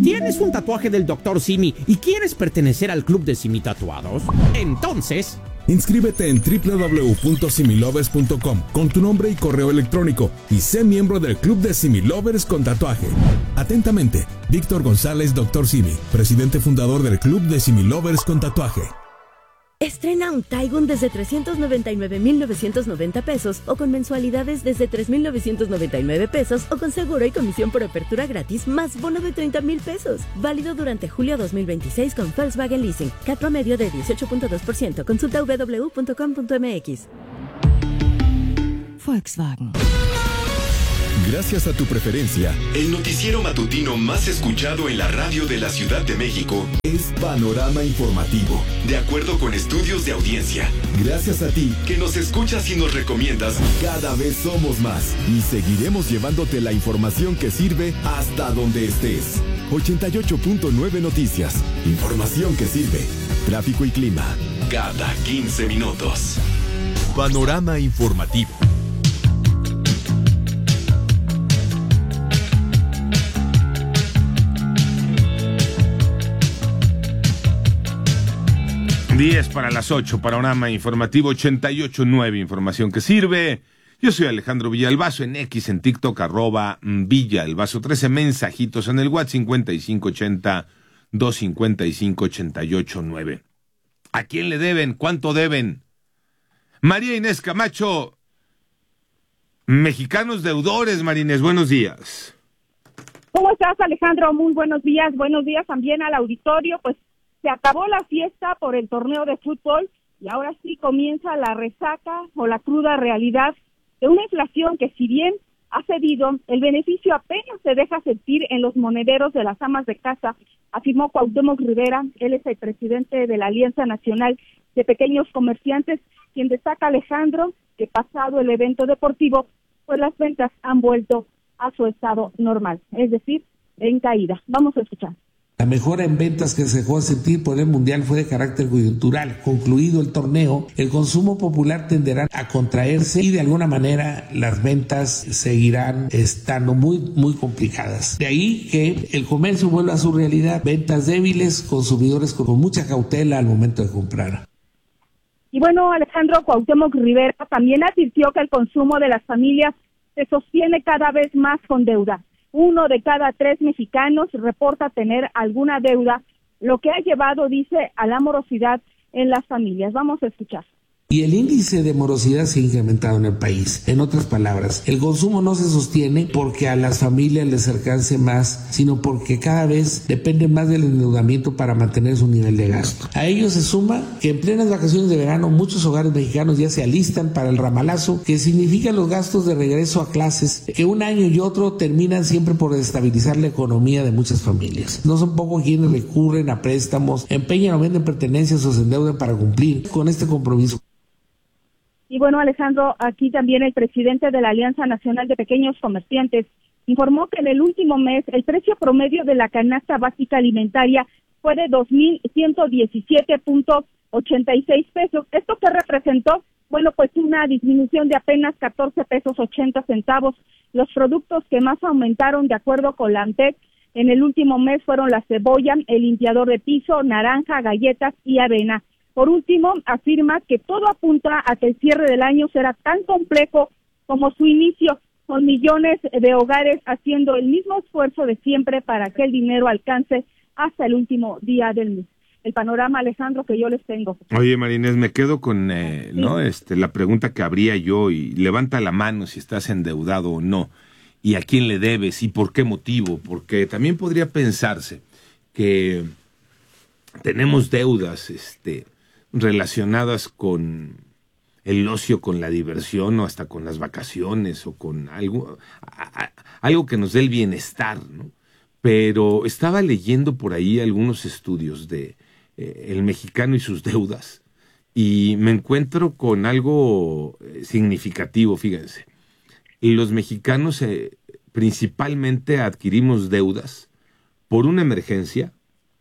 ¿Tienes un tatuaje del Dr. Simi y quieres pertenecer al club de Simi Tatuados? Entonces, inscríbete en www.similovers.com con tu nombre y correo electrónico y sé miembro del club de Similovers con tatuaje. Atentamente, Víctor González, Dr. Simi, presidente fundador del club de Similovers con tatuaje. Estrena un Taigun desde 399,990 pesos o con mensualidades desde 3,999 pesos o con seguro y comisión por apertura gratis más bono de 30,000 pesos. Válido durante julio 2026 con Volkswagen Leasing. CAT promedio de 18.2%. Consulta www.com.mx. Volkswagen. Gracias a tu preferencia, el noticiero matutino más escuchado en la radio de la Ciudad de México es Panorama Informativo, de acuerdo con estudios de audiencia. Gracias a ti, que nos escuchas y nos recomiendas, cada vez somos más y seguiremos llevándote la información que sirve hasta donde estés. 88.9 Noticias, información que sirve. Tráfico y clima, cada 15 minutos. Panorama Informativo. Diez para las 8, Panorama Informativo 88.9, información que sirve. Yo soy Alejandro Villalbazo, en X, en TikTok, @Villalbazo 13, mensajitos en el WhatsApp 5580-255-88.9. ¿A quién le deben? ¿Cuánto deben? María Inés Camacho, mexicanos deudores. María Inés, buenos días. ¿Cómo estás, Alejandro? Muy buenos días también al auditorio. Pues se acabó la fiesta por el torneo de fútbol y ahora sí comienza la resaca o la cruda realidad de una inflación que, si bien ha cedido, el beneficio apenas se deja sentir en los monederos de las amas de casa, afirmó Cuauhtémoc Rivera. Él es el presidente de la Alianza Nacional de Pequeños Comerciantes, quien destaca, Alejandro, que pasado el evento deportivo, pues las ventas han vuelto a su estado normal, es decir, en caída. Vamos a escuchar. La mejora en ventas que se dejó sentir por el Mundial fue de carácter coyuntural. Concluido el torneo, el consumo popular tenderá a contraerse y de alguna manera las ventas seguirán estando muy complicadas. De ahí que el comercio vuelva a su realidad, ventas débiles, consumidores con mucha cautela al momento de comprar. Y bueno, Alejandro, Cuauhtémoc Rivera también advirtió que el consumo de las familias se sostiene cada vez más con deuda. 1 de cada 3 mexicanos reporta tener alguna deuda, lo que ha llevado, dice, a la morosidad en las familias. Vamos a escuchar. Y el índice de morosidad se ha incrementado en el país. En otras palabras, el consumo no se sostiene porque a las familias les alcance más, sino porque cada vez depende más del endeudamiento para mantener su nivel de gasto. A ello se suma que en plenas vacaciones de verano muchos hogares mexicanos ya se alistan para el ramalazo, que significa los gastos de regreso a clases, que un año y otro terminan siempre por desestabilizar la economía de muchas familias. No son pocos quienes recurren a préstamos, empeñan o venden pertenencias o se endeudan para cumplir con este compromiso. Y bueno, Alejandro, aquí también el presidente de la Alianza Nacional de Pequeños Comerciantes informó que en el último mes el precio promedio de la canasta básica alimentaria fue de 2,117.86 pesos. ¿Esto qué representó? Bueno, pues una disminución de apenas 14 pesos 80 centavos. Los productos que más aumentaron, de acuerdo con la ANTEC, en el último mes fueron la cebolla, el limpiador de piso, naranja, galletas y avena. Por último, afirma que todo apunta a que el cierre del año será tan complejo como su inicio, con millones de hogares haciendo el mismo esfuerzo de siempre para que el dinero alcance hasta el último día del mes. El panorama, Alejandro, que yo les tengo. Oye, María Inés, me quedo con la pregunta que habría yo, y levanta la mano si estás endeudado o no, y a quién le debes y por qué motivo, porque también podría pensarse que tenemos deudas relacionadas con el ocio, con la diversión o hasta con las vacaciones o con algo que nos dé el bienestar, ¿no? Pero estaba leyendo por ahí algunos estudios de el mexicano y sus deudas y me encuentro con algo significativo, fíjense. Los mexicanos principalmente adquirimos deudas por una emergencia,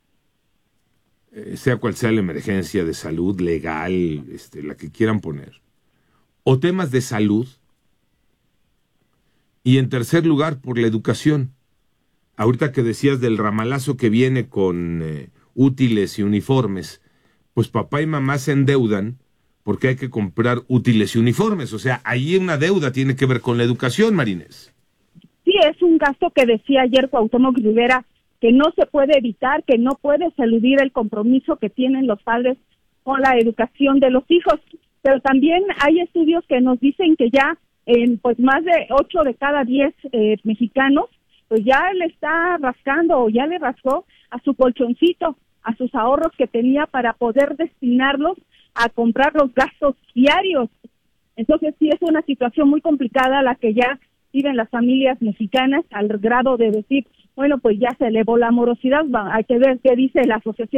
sea cual sea la emergencia de salud, legal, la que quieran poner, o temas de salud, y en tercer lugar por la educación. ahorita que decías del ramalazo que viene con útiles y uniformes, pues papá y mamá se endeudan porque hay que comprar útiles y uniformes. O sea, ahí una deuda tiene que ver con la educación, Marinés. Sí, es un gasto que decía ayer Cuauhtémoc Rivera, que no se puede evitar, que no puedes eludir el compromiso que tienen los padres con la educación de los hijos. Pero también hay estudios que nos dicen que ya pues más de 8 de cada 10 mexicanos pues ya le está rascando o ya le rascó a su colchoncito, a sus ahorros que tenía para poder destinarlos a comprar los gastos diarios. Entonces sí es una situación muy complicada la que ya viven las familias mexicanas, al grado de decir, bueno, pues ya se elevó la morosidad, hay que ver qué dice la Asociación